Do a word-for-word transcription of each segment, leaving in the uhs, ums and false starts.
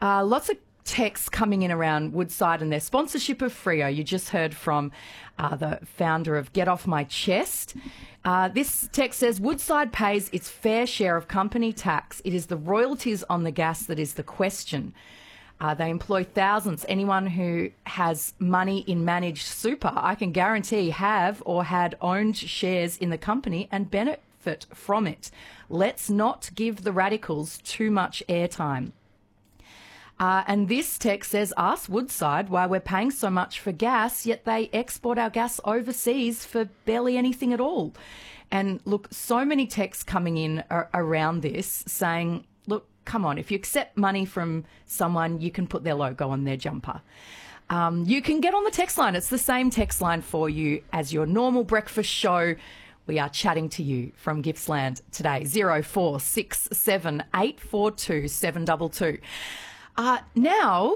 Uh, lots of texts coming in around Woodside and their sponsorship of Freo. You just heard from uh, the founder of Get Off My Chest. Uh, this text says, Woodside pays its fair share of company tax. It is the royalties on the gas that is the question. Uh, they employ thousands. Anyone who has money in managed super, I can guarantee, have or had owned shares in the company and benefit from it. Let's not give the radicals too much airtime. Uh, and this text says, ask Woodside why we're paying so much for gas, yet they export our gas overseas for barely anything at all. And look, so many texts coming in ar- around this saying, look, come on, if you accept money from someone, you can put their logo on their jumper. Um, you can get on the text line. It's the same text line for you as your normal breakfast show. We are chatting to you from Gippsland today, zero four six seven eight four two seven two two. Uh, now,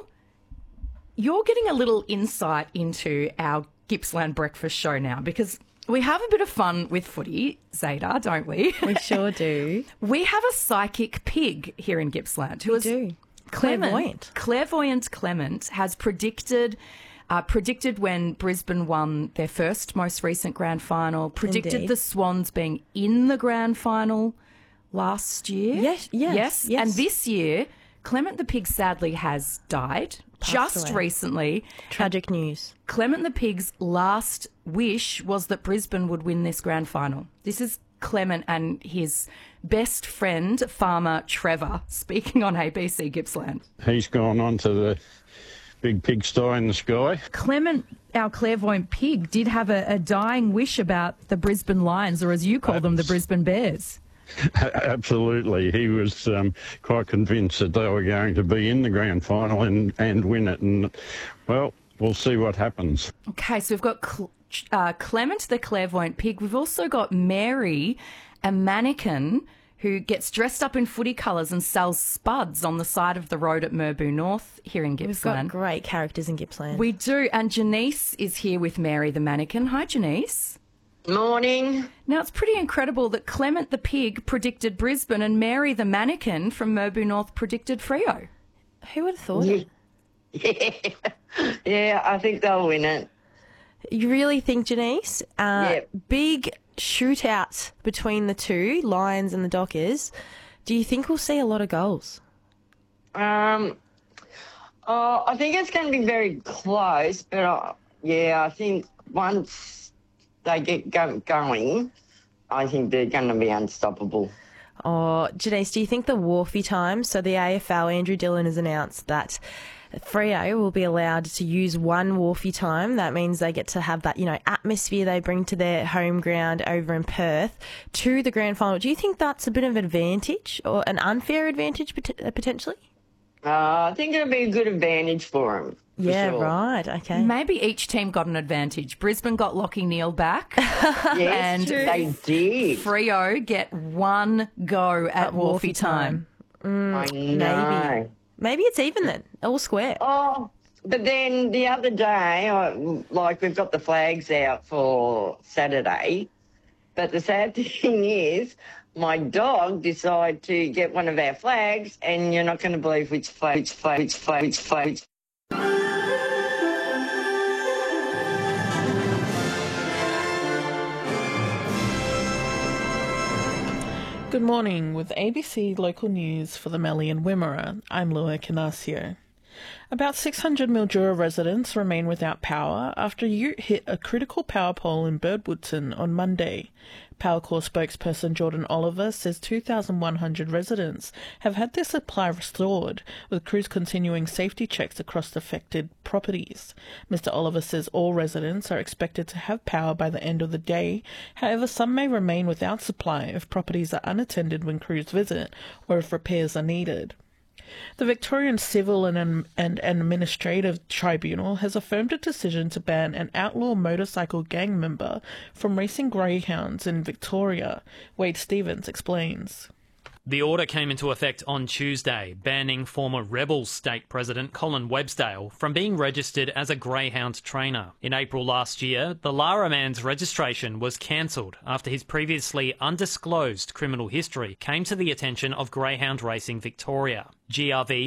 you're getting a little insight into our Gippsland breakfast show now, because we have a bit of fun with footy, Zayda, don't we? We sure do. We have a psychic pig here in Gippsland who We is do. Clement, Clairvoyant. Clairvoyant Clement has predicted uh, predicted when Brisbane won their first most recent grand final, predicted Indeed. the Swans being in the grand final last year. Yes, yes, yes. yes. And this year, Clement the pig sadly has died Passed just away. recently. Tragic news. Clement the pig's last wish was that Brisbane would win this grand final. This is Clement and his best friend, farmer Trevor, speaking on A B C Gippsland. He's gone on to the big pigsty in the sky. Clement, our clairvoyant pig, did have a, a dying wish about the Brisbane Lions, or as you call them, the Brisbane Bears. Absolutely. He was um, quite convinced that they were going to be in the grand final and, and win it. And, well, we'll see what happens. Okay, so we've got Cl- uh, Clement, the clairvoyant pig. We've also got Mary, a mannequin who gets dressed up in footy colours and sells spuds on the side of the road at Merbau North here in We've got Gippsland. great characters in Gippsland. We do. And Janice is here with Mary, the mannequin. Hi, Janice. Morning. Now, it's pretty incredible that Clement the pig predicted Brisbane and Mary the mannequin from Merbau North predicted Freo. Who would have thought Yeah. it? Yeah. yeah, I think they'll win it. You really think, Janice? Uh, Yep. Big shootout between the two, Lions and the Dockers. Do you think we'll see a lot of goals? Um, oh, I think it's going to be very close, but uh, yeah, I think once they get go- going, I think they're going to be unstoppable. Oh, Janice, do you think the Wharfie time, so the A F L, Andrew Dillon has announced that Freo will be allowed to use one Wharfie time. That means they get to have that, you know, atmosphere they bring to their home ground over in Perth to the grand final. Do you think that's a bit of an advantage or an unfair advantage pot- uh, potentially? Uh, I think it'll be a good advantage for them. Yeah, sure. right. Okay. Maybe each team got an advantage. Brisbane got Lockie Neal back. Yes, And they did. Freo get one go at, At Wharfie Wharfie time. time. I know. Maybe it's even then, all square. Oh, but then the other day, I, like we've got the flags out for Saturday, but the sad thing is my dog decided to get one of our flags, and you're not going to believe which flag, which flag, which flag, which flag. Which... Good morning. With A B C Local News for the Mallee and Wimmera, I'm Lua Canasio. About six hundred Mildura residents remain without power after a ute hit a critical power pole in Birdwoodson on Monday. Powercorps spokesperson Jordan Oliver says two thousand one hundred residents have had their supply restored, with crews continuing safety checks across the affected properties. Mister Oliver says all residents are expected to have power by the end of the day. However, some may remain without supply if properties are unattended when crews visit or if repairs are needed. The Victorian Civil and, and Administrative Tribunal has affirmed a decision to ban an outlaw motorcycle gang member from racing greyhounds in Victoria. Wade Stevens explains. The order came into effect on Tuesday, banning former Rebels state president Colin Websdale from being registered as a greyhound trainer. In April last year, the Lara man's registration was cancelled after his previously undisclosed criminal history came to the attention of Greyhound Racing Victoria. G R V